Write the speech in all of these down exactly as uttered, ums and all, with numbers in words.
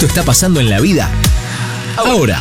Esto está pasando en la vida ahora.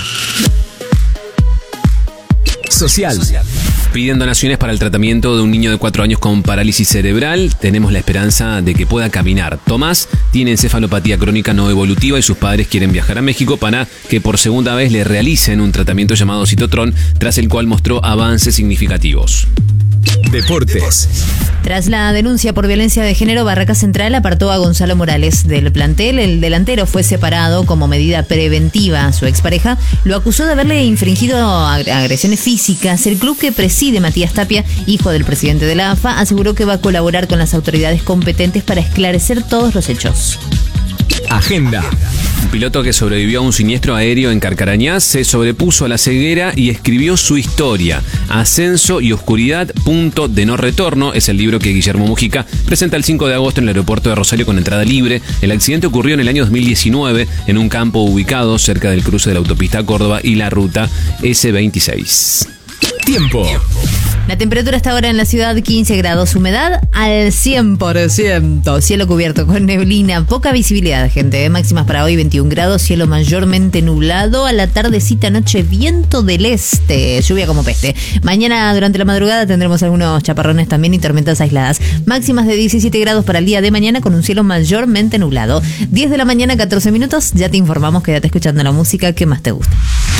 Social. Piden donaciones para el tratamiento de un niño de cuatro años con parálisis cerebral. Tenemos la esperanza de que pueda caminar. Tomás tiene encefalopatía crónica no evolutiva y sus padres quieren viajar a México para que por segunda vez le realicen un tratamiento llamado Citotrón, tras el cual mostró avances significativos. Deportes. Tras la denuncia por violencia de género, Barraca Central apartó a Gonzalo Morales del plantel. El delantero fue separado como medida preventiva. Su expareja lo acusó de haberle infringido agresiones físicas. El club que preside, Matías Tapia, hijo del presidente de la A F A, aseguró que va a colaborar con las autoridades competentes para esclarecer todos los hechos. Agenda. Un piloto que sobrevivió a un siniestro aéreo en Carcarañá se sobrepuso a la ceguera y escribió su historia. Ascenso y oscuridad, punto de no retorno, es el libro que Guillermo Mujica presenta el cinco de agosto en el aeropuerto de Rosario con entrada libre. El accidente ocurrió en el año dos mil diecinueve en un campo ubicado cerca del cruce de la autopista a Córdoba y la ruta ese veintiséis. Tiempo. La temperatura hasta ahora en la ciudad quince grados, humedad al cien por ciento, cielo cubierto con neblina, poca visibilidad, gente. Máximas para hoy veintiún grados, cielo mayormente nublado, a la tardecita noche viento del este, lluvia como peste. Mañana durante la madrugada tendremos algunos chaparrones también y tormentas aisladas. Máximas de diecisiete grados para el día de mañana con un cielo mayormente nublado. diez de la mañana, catorce minutos, ya te informamos, quédate escuchando la música que más te gusta.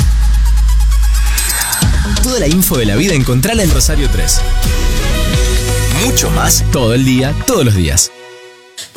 Toda la info de la vida encontrala en Rosario tres. Mucho más todo el día, todos los días.